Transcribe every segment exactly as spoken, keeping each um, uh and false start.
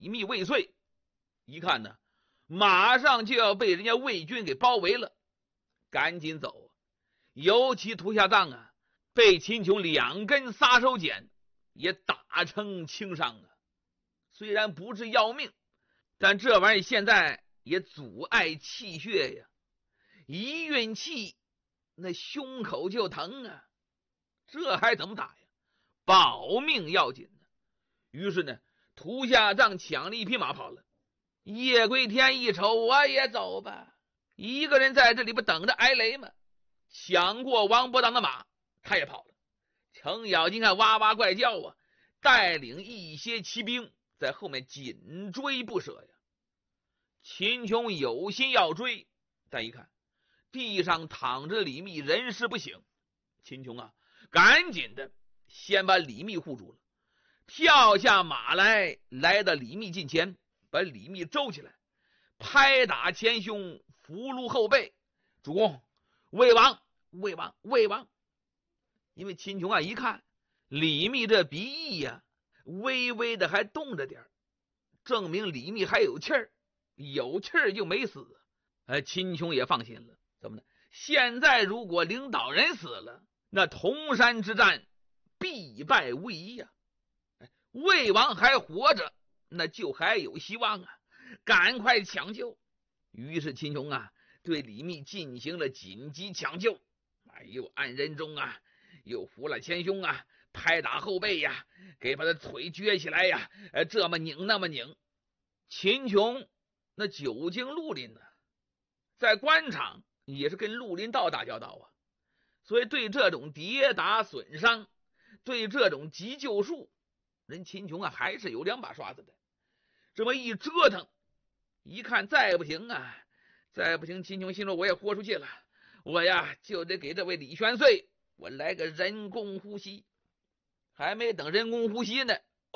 李密未遂，一看呢，马上就要被人家魏军给包围了，赶紧走。尤其涂下葬啊，被秦琼两根撒手锏也打成轻伤啊。虽然不是要命，但这玩意儿现在也阻碍气血呀，一运气那胸口就疼啊，这还怎么打呀？保命要紧呢。于是呢，涂下葬抢了一匹马跑了。叶归天一瞅，我也走吧，一个人在这里不等着挨雷吗？抢过王伯当的马，他也跑了。程咬金看哇哇怪叫啊，带领一些骑兵在后面紧追不舍呀。秦琼有心要追，但一看地上躺着李密，人事不省。秦琼啊，赶紧的先把李密护住了，跳下马来，来到李密近前，把李密周起来，拍打前胸，扶撸后背。主公，魏王，魏王，魏王！因为秦琼啊，一看李密这鼻翼呀、啊，微微的还动着点，证明李密还有气儿，有气儿就没死。呃，秦琼也放心了。怎么呢？现在如果领导人死了，那铜山之战必败无疑呀、啊。魏王还活着，那就还有希望啊！赶快抢救。于是秦琼啊，对李密进行了紧急抢救。哎呦，按人中啊，又扶了前胸啊，拍打后背呀，给把他腿撅起来呀，呃，这么拧那么拧。秦琼那久经绿林呢，在官场也是跟绿林道打交道啊，所以对这种跌打损伤，对这种急救术，人秦琼啊还是有两把刷子的。这么一折腾，一看再不行啊，再不行，秦琼心说我也豁出去了，我呀就得给这位李玄岁我来个人工呼吸。还没等人工呼吸呢，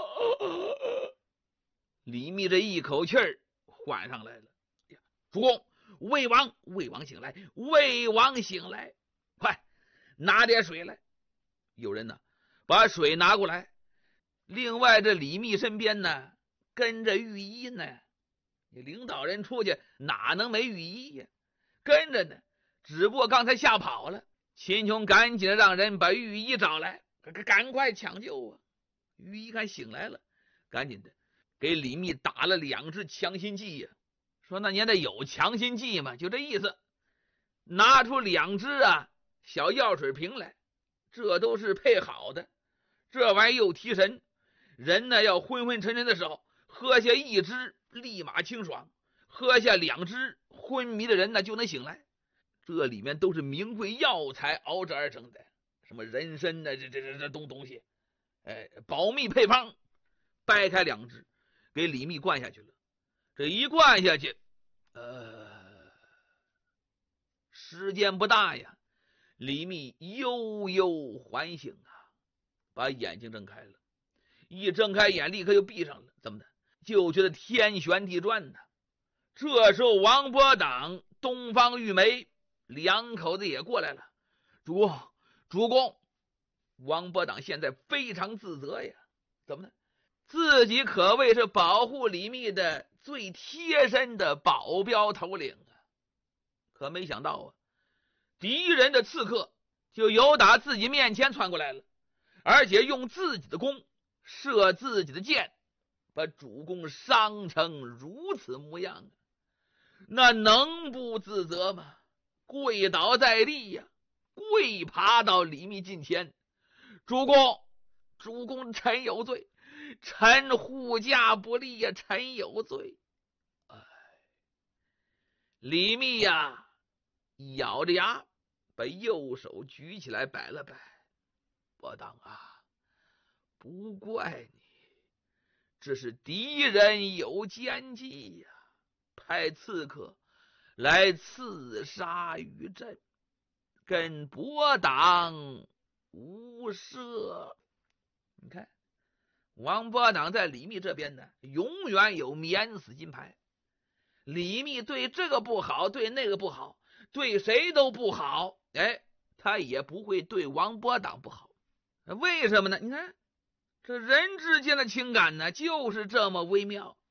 李密这一口气儿换上来了。主公，魏王，魏王醒来，魏王醒来，快拿点水来。有人呢把水拿过来。另外这李密身边呢跟着御医呢，你领导人出去哪能没御医呀？跟着呢，只不过刚才吓跑了。秦琼赶紧让人把御医找来，赶快抢救啊！御医看醒来了，赶紧的给李密打了两支强心剂呀、啊。说那年得有强心剂嘛，就这意思。拿出两支啊小药水瓶来，这都是配好的，这玩意又提神。人呢要昏昏沉沉的时候，喝下一支立马清爽，喝下两支昏迷的人呢就能醒来。这里面都是名贵药材熬制而成的，什么人参呢，这这这这东东西，哎，保密配方。掰开两支，给李密灌下去了。这一灌下去，呃，时间不大呀，李密悠悠缓醒啊，把眼睛睁开了。一睁开眼，立刻就闭上了。怎么的？就觉得天旋地转的。这时候，王伯党、东方玉梅两口子也过来了。主公，主公，王伯党现在非常自责呀。怎么呢？自己可谓是保护李密的最贴身的保镖头领啊，可没想到啊，敌人的刺客就由打自己面前窜过来了，而且用自己的弓射自己的箭，把主公伤成如此模样啊，那能不自责吗？跪倒在地呀、啊，跪爬到李密近前，主公，主公，臣有罪，臣护驾不力呀，臣有罪。哎，李密呀，咬着牙把右手举起来摆了摆，伯当啊，不怪你，这是敌人有奸计呀，派刺客来刺杀于朕，跟伯党无涉。你看王伯党在李密这边呢，永远有免死金牌。李密对这个不好，对那个不好，对谁都不好，哎，他也不会对王伯党不好。为什么呢？你看这人之间的情感呢，就是这么微妙。